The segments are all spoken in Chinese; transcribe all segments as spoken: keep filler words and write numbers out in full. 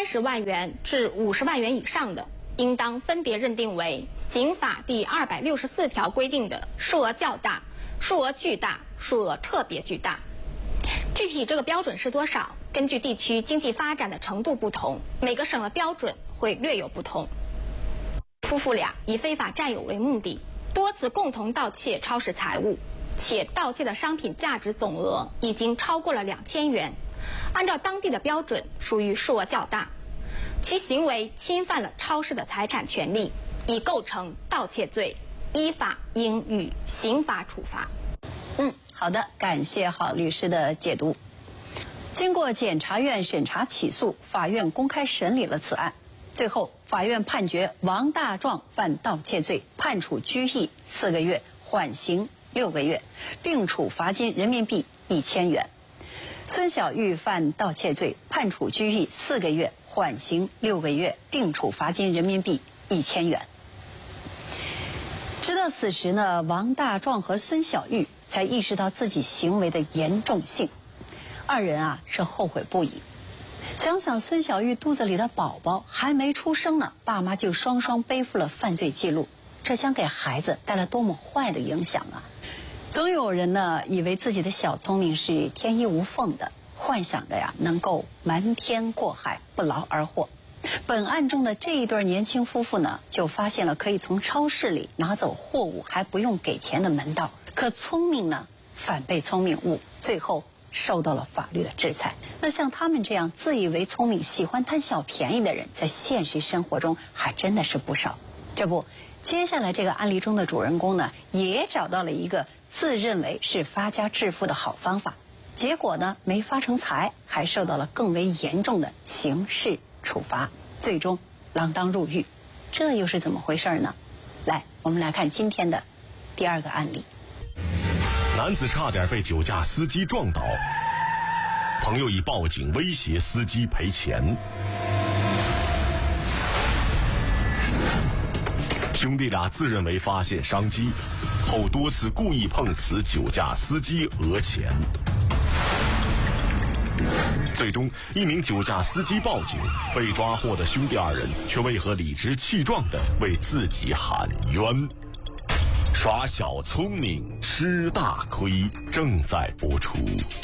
三十万元至五十万元以上的，应当分别认定为刑法第二百六十四条规定的数额较大、数额巨大、数额特别巨大。具体这个标准是多少，根据地区经济发展的程度不同，每个省的标准会略有不同。夫妇俩以非法占有为目的，多次共同盗窃超市财物，且盗窃的商品价值总额已经超过了两千元，按照当地的标准属于数额较大，其行为侵犯了超市的财产权利，已构成盗窃罪，依法应予刑罚处罚。 嗯，好的，感谢郝律师的解读。经过检察院审查起诉，法院公开审理了此案，最后法院判决王大壮犯盗窃罪，判处拘役四个月，缓刑六个月，并处罚金人民币一千元。孙小玉犯盗窃罪，判处拘役四个月，缓刑六个月，并处罚金人民币一千元。直到此时呢，王大壮和孙小玉才意识到自己行为的严重性，二人啊是后悔不已。想想孙小玉肚子里的宝宝还没出生呢，爸妈就双双背负了犯罪记录，这将给孩子带来多么坏的影响啊！总有人呢以为自己的小聪明是天衣无缝的，幻想着呀能够瞒天过海，不劳而获。本案中的这一对年轻夫妇呢，就发现了可以从超市里拿走货物还不用给钱的门道，可聪明呢反被聪明误，最后受到了法律的制裁。那像他们这样自以为聪明、喜欢贪小便宜的人，在现实生活中还真的是不少。这不，接下来这个案例中的主人公呢，也找到了一个自认为是发家致富的好方法，结果呢没发成财，还受到了更为严重的刑事处罚，最终锒铛入狱。这又是怎么回事呢？来，我们来看今天的第二个案例。 男子差点被酒驾司机撞倒，朋友以报警威胁司机赔钱。兄弟俩自认为发现商机，后多次故意碰瓷酒驾司机讹钱。最终，一名酒驾司机报警，被抓获的兄弟二人却为何理直气壮地为自己喊冤？耍小聪明吃大亏，正在播出。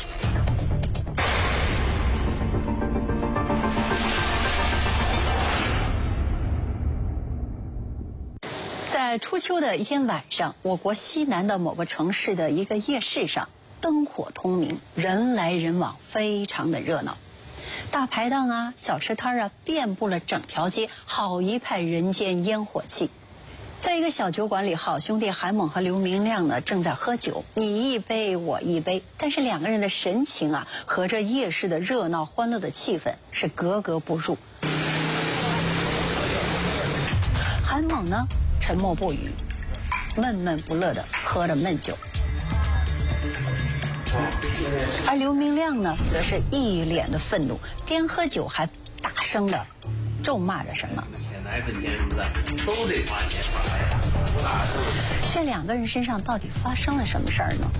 在初秋的一天晚上，我国西南的某个城市的一个夜市上，灯火通明，人来人往，非常的热闹。大排档啊，小吃摊啊，遍布了整条街，好一派人间烟火气。在一个小酒馆里，好兄弟韩猛和刘明亮呢正在喝酒，你一杯我一杯，但是两个人的神情啊和这夜市的热闹欢乐的气氛是格格不入。韩猛呢沉默不语，闷闷不乐地喝着闷酒，而刘明亮呢则是一脸的愤怒，边喝酒还大声地咒骂着什么。 奶粉钱什么的都得花钱， 这两个人身上到底发生了什么事儿呢？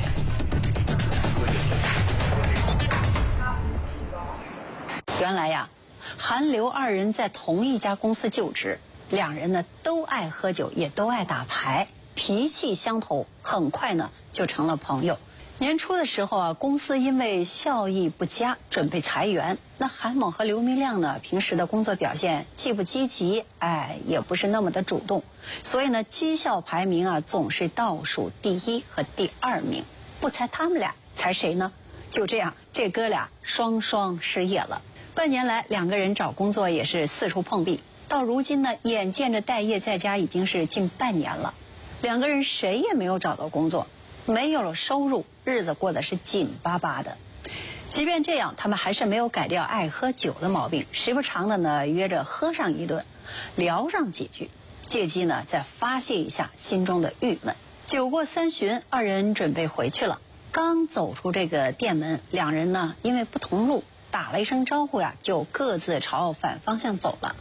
原来呀，韩刘二人在同一家公司就职，两人呢都爱喝酒，也都爱打牌，脾气相投，很快呢就成了朋友。年初的时候啊，公司因为效益不佳，准备裁员。那韩猛和刘明亮呢，平时的工作表现既不积极，哎，也不是那么的主动，所以呢，绩效排名啊总是倒数第一和第二名。不裁他们俩，裁谁呢？就这样，这哥俩双双失业了。半年来，两个人找工作也是四处碰壁。到如今呢，眼见着待业在家已经是近半年了，两个人谁也没有找到工作。没有了收入，日子过得是紧巴巴的。即便这样，他们还是没有改掉爱喝酒的毛病，时不常的呢约着喝上一顿，聊上几句，借机呢再发泄一下心中的郁闷。酒过三巡，二人准备回去了。刚走出这个店门，两人呢因为不同路，打了一声招呼呀，就各自朝反方向走了。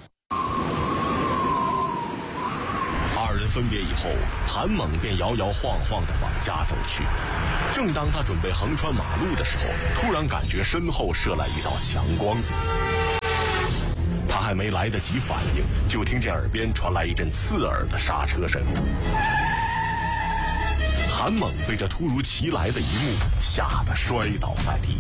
二人分别以后，韩猛便摇摇晃晃地往家走去。正当他准备横穿马路的时候，突然感觉身后射来一道强光。 还没来得及反应，就听见耳边传来一阵刺耳的刹车声。韩猛被这突如其来的一幕吓得摔倒在地。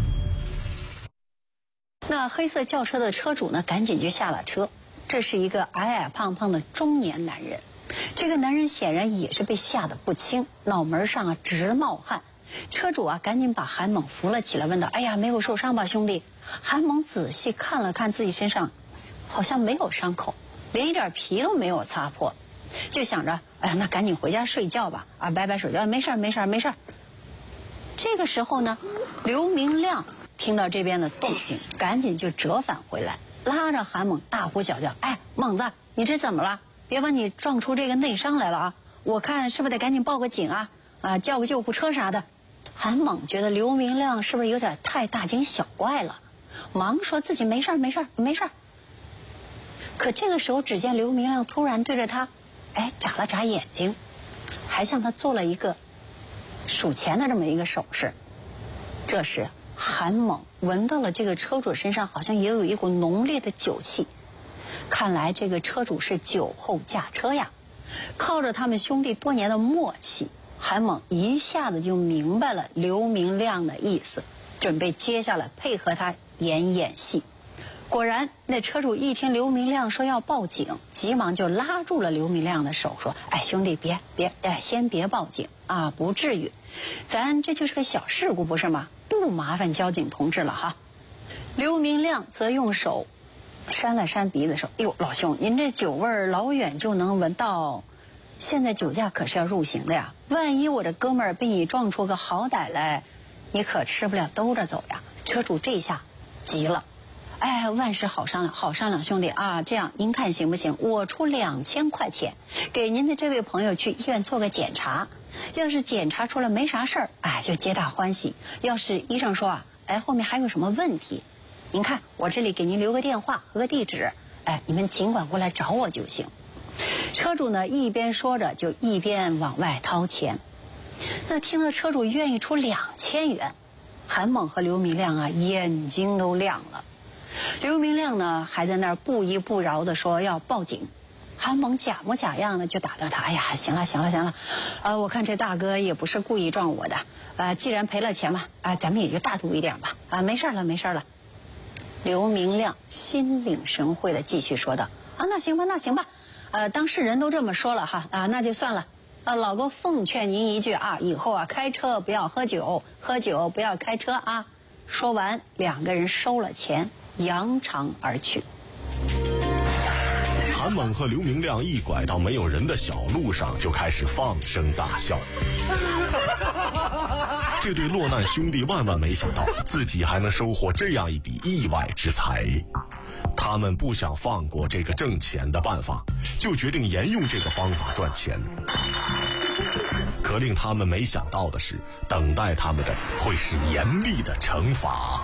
那黑色轿车的车主呢，赶紧就下了车。这是一个矮矮胖胖的中年男人，这个男人显然也是被吓得不轻，脑门上啊直冒汗。车主啊赶紧把韩猛扶了起来，问道：“哎呀，没有受伤吧，兄弟？”韩猛仔细看了看自己身上，好像没有伤口，连一点皮都没有擦破，就想着：“哎呀，那赶紧回家睡觉吧。”啊，摆摆手叫：“没事没事没事。”这个时候呢，刘明亮听到这边的动静，赶紧就折返回来，拉着韩猛大呼小叫：“哎，猛子，你这怎么了？别把你撞出这个内伤来了啊！我看是不是得赶紧报个警啊？啊，叫个救护车啥的。”韩猛觉得刘明亮是不是有点太大惊小怪了，忙说自己没事没事没事。可这个时候，只见刘明亮突然对着他，哎，眨了眨眼睛，还向他做了一个数钱的这么一个手势。这时韩猛闻到了这个车主身上好像也有一股浓烈的酒气，看来这个车主是酒后驾车呀。靠着他们兄弟多年的默契，韩猛一下子就明白了刘明亮的意思，准备接下来配合他演演戏。果然，那车主一听刘明亮说要报警，急忙就拉住了刘明亮的手，说：“哎，兄弟，别别，哎，先别报警啊，不至于，咱这就是个小事故，不是吗？不麻烦交警同志了哈。”刘明亮则用手扇了扇鼻子，说：“哎呦，老兄，您这酒味儿老远就能闻到，现在酒驾可是要入刑的呀！万一我这哥们儿被你撞出个好歹来，你可吃不了兜着走呀！”车主这下急了。哎，万事好商量，好商量，兄弟啊！这样您看行不行？我出两千块钱，给您的这位朋友去医院做个检查。要是检查出来没啥事儿，哎，就皆大欢喜；要是医生说啊，哎，后面还有什么问题，您看我这里给您留个电话和个地址，哎，你们尽管过来找我就行。车主呢一边说着，就一边往外掏钱。那听到车主愿意出两千元，韩猛和刘明亮啊眼睛都亮了。刘明亮呢还在那儿不依不饶地说要报警，韩猛假模假样的就打断他：“哎呀，行了行了行了，呃，我看这大哥也不是故意撞我的，呃，既然赔了钱嘛，啊、呃，咱们也就大度一点吧，啊、呃，没事了没事了。”刘明亮心领神会的继续说道：“啊，那行吧那行吧，呃，当事人都这么说了哈，啊，那就算了。啊，老哥奉劝您一句啊，以后啊开车不要喝酒，喝酒不要开车啊。”说完，两个人收了钱，扬长而去。 韩猛和刘明亮一拐到没有人的小路上，就开始放声大笑。这对落难兄弟万万没想到，自己还能收获这样一笔意外之财。他们不想放过这个挣钱的办法，就决定沿用这个方法赚钱。可令他们没想到的是，等待他们的会是严厉的惩罚。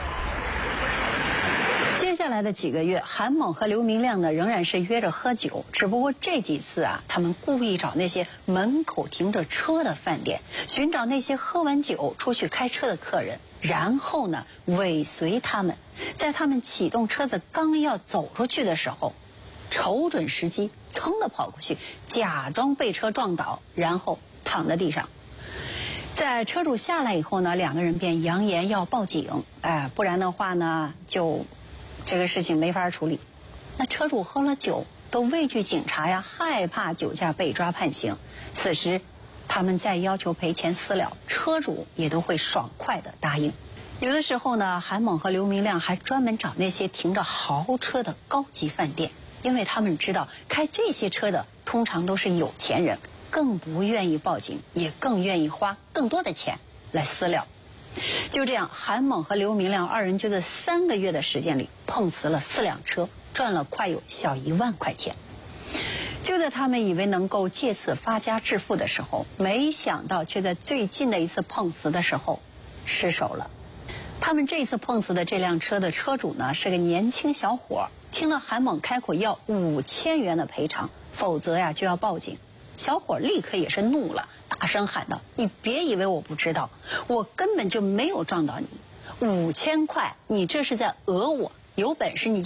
接下来的几个月，韩猛和刘明亮呢仍然是约着喝酒，只不过这几次啊，他们故意找那些门口停着车的饭店，寻找那些喝完酒出去开车的客人，然后呢尾随他们，在他们启动车子刚要走出去的时候，瞅准时机，噌的跑过去，假装被车撞倒，然后躺在地上。在车主下来以后呢，两个人便扬言要报警，哎，不然的话呢，就这个事情没法处理。那车主喝了酒，都畏惧警察呀，害怕酒驾被抓判刑。此时，他们再要求赔钱私了，车主也都会爽快的答应。有的时候呢，韩猛和刘明亮还专门找那些停着豪车的高级饭店，因为他们知道开这些车的通常都是有钱人，更不愿意报警，也更愿意花更多的钱来私了。就这样，韩猛和刘明亮二人就在三个月的时间里碰瓷了四辆车，赚了快有小一万块钱。就在他们以为能够借此发家致富的时候，没想到却在最近的一次碰瓷的时候失手了。他们这次碰瓷的这辆车的车主呢，是个年轻小伙，听到韩猛开口要五千元的赔偿，否则呀就要报警。小伙立刻也是怒了，大声喊道：“你别以为我不知道，我根本就没有撞到你，五千块，你这是在讹我，有本事你就